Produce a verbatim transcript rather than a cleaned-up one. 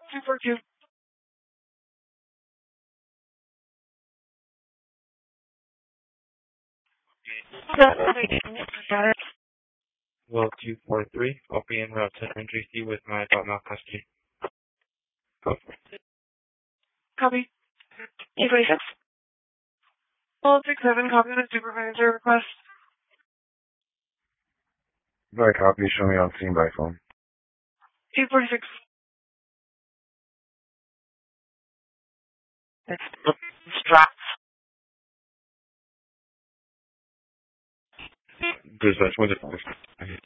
two four two. Well, two four three, I'll be en route to entry C with my about custody. Copy. two forty-six. Well, six seven, copy on a supervisor request. By copy, show me on scene by phone. two forty-six. It's straps. Dispatch, one to five.